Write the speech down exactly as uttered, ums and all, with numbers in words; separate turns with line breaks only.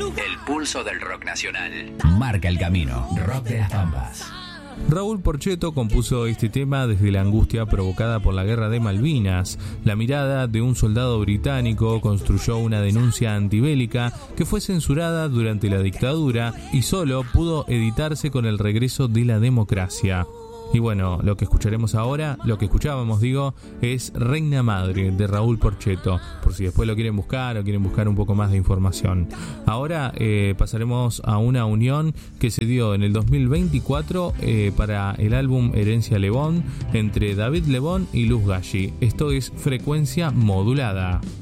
El pulso del rock nacional. Marca el camino. Rock de las Pampas.
Raúl Porchetto compuso este tema desde la angustia provocada por la guerra de Malvinas. La mirada de un soldado británico construyó una denuncia antibélica que fue censurada durante la dictadura y solo pudo editarse con el regreso de la democracia. Y bueno, lo que escucharemos ahora, lo que escuchábamos, digo, es Reina Madre de Raúl Porchetto, por si después lo quieren buscar o quieren buscar un poco más de información. Ahora eh, pasaremos a una unión que se dio en el dos mil veinticuatro eh, para el álbum Herencia Lebón entre David Lebón y Luz Galli. Esto es Frecuencia Modulada.